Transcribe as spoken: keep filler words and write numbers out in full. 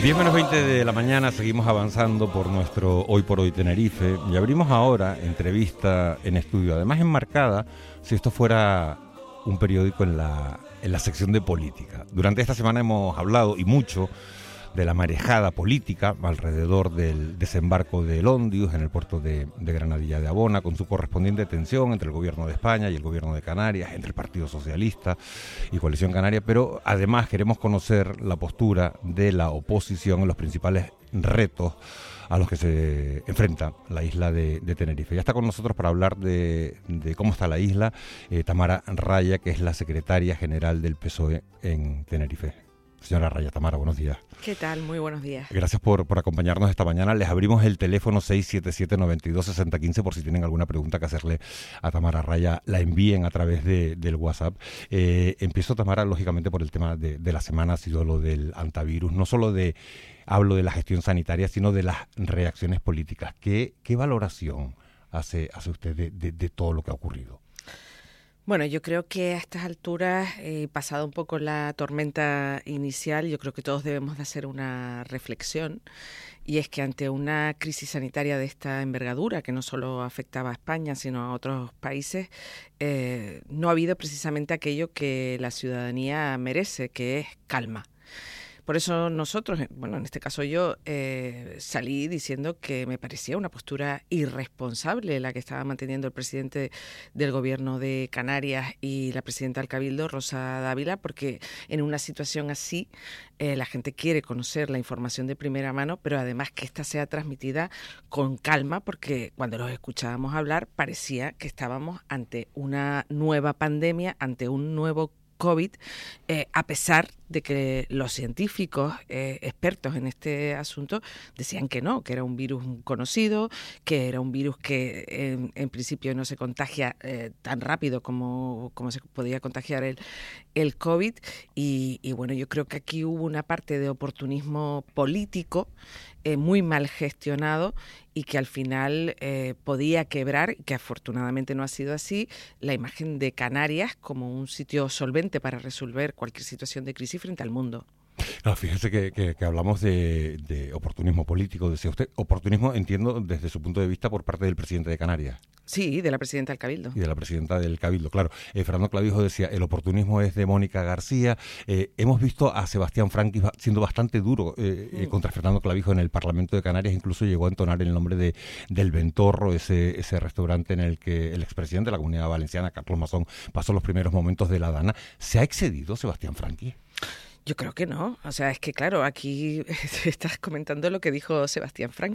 diez menos veinte de la mañana, seguimos avanzando por nuestro Hoy por Hoy Tenerife y abrimos ahora entrevista en estudio, además enmarcada, si esto fuera un periódico en la, en la sección de política. Durante esta semana hemos hablado, y mucho, de la marejada política alrededor del desembarco del Ondius en el puerto de, de Granadilla de Abona, con su correspondiente tensión entre el gobierno de España y el gobierno de Canarias, entre el Partido Socialista y Coalición Canaria, pero además queremos conocer la postura de la oposición en los principales retos a los que se enfrenta la isla de, de Tenerife. Ya está con nosotros para hablar de, de cómo está la isla eh, Tamara Raya, que es la secretaria general del P S O E en Tenerife. Señora Raya, Tamara, buenos días. ¿Qué tal? Muy buenos días. Gracias por, por acompañarnos esta mañana. Les abrimos el teléfono seis siete siete, nueve dos, seis cero uno cinco por si tienen alguna pregunta que hacerle a Tamara Raya, la envíen a través de, del WhatsApp. Eh, empiezo, Tamara, lógicamente por el tema de, de la semana, ha sido lo del antivirus. No solo de hablo de la gestión sanitaria, sino de las reacciones políticas. ¿Qué, qué valoración hace, hace usted de, de, de todo lo que ha ocurrido? Bueno, yo creo que a estas alturas, eh, pasada un poco la tormenta inicial, yo creo que todos debemos de hacer una reflexión, y es que ante una crisis sanitaria de esta envergadura, que no solo afectaba a España, sino a otros países, eh, no ha habido precisamente aquello que la ciudadanía merece, que es calma. Por eso nosotros, bueno, en este caso yo, eh, salí diciendo que me parecía una postura irresponsable la que estaba manteniendo el presidente del gobierno de Canarias y la presidenta del Cabildo, Rosa Dávila, porque en una situación así eh, la gente quiere conocer la información de primera mano, pero además que ésta sea transmitida con calma, porque cuando los escuchábamos hablar parecía que estábamos ante una nueva pandemia, ante un nuevo COVID, eh, a pesar de que los científicos eh, expertos en este asunto decían que no, que era un virus conocido, que era un virus que en, en principio no se contagia eh, tan rápido como, como se podía contagiar el, el COVID. Y, y bueno, yo creo que aquí hubo una parte de oportunismo político eh, muy mal gestionado y que al final eh, podía quebrar, y que afortunadamente no ha sido así, la imagen de Canarias como un sitio solvente para resolver cualquier situación de crisis frente al mundo. Claro, fíjese que, que, que hablamos de, de oportunismo político, decía usted. Oportunismo, entiendo, desde su punto de vista por parte del presidente de Canarias. Sí, de la presidenta del Cabildo. Y de la presidenta del Cabildo, claro. Eh, Fernando Clavijo decía, el oportunismo es de Mónica García. Eh, hemos visto a Sebastián Franqui siendo bastante duro eh, eh, contra Fernando Clavijo en el Parlamento de Canarias, incluso llegó a entonar el nombre de del Ventorro, ese, ese restaurante en el que el expresidente de la Comunidad Valenciana, Carlos Mazón, pasó los primeros momentos de la Dana. ¿Se ha excedido Sebastián Franqui? Yo creo que no. O sea, es que claro, aquí estás comentando lo que dijo Sebastián Franqui.